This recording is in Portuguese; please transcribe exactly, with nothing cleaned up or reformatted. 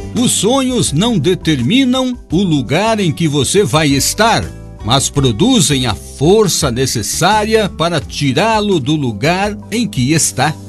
Os sonhos não determinam o lugar em que você vai estar, mas produzem a força necessária para tirá-lo do lugar em que está.